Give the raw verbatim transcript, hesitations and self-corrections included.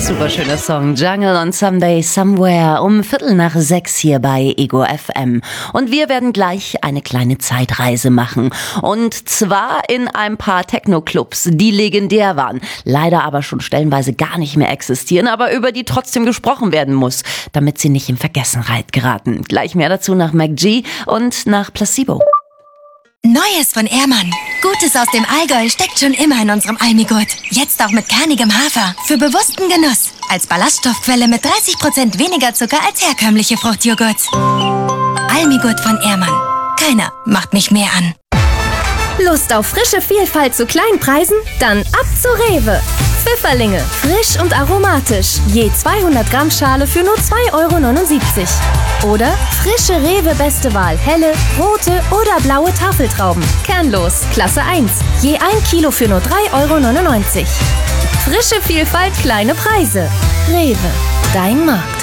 Super schöner Song, Jungle on Someday Somewhere, um Viertel nach sechs hier bei Ego F M. Und wir werden gleich eine kleine Zeitreise machen. Und zwar in ein paar Techno-Clubs, die legendär waren, leider aber schon stellenweise gar nicht mehr existieren, aber über die trotzdem gesprochen werden muss, damit sie nicht in Vergessenheit geraten. Gleich mehr dazu nach Mac G und nach Placebo. Neues von Ehrmann. Gutes aus dem Allgäu steckt schon immer in unserem Almigurt. Jetzt auch mit kernigem Hafer. Für bewussten Genuss. Als Ballaststoffquelle mit dreißig Prozent weniger Zucker als herkömmliche Fruchtjoghurt. Almigurt von Ehrmann. Keiner macht mich mehr an. Lust auf frische Vielfalt zu kleinen Preisen? Dann ab zu Rewe. Pfifferlinge, frisch und aromatisch. Je zweihundert Gramm Schale für nur zwei Euro neunundsiebzig. Oder frische Rewe Beste Wahl, helle, rote oder blaue Tafeltrauben. Kernlos, Klasse eins. Je ein Kilo für nur drei Euro neunundneunzig. Frische Vielfalt, kleine Preise. Rewe, dein Markt.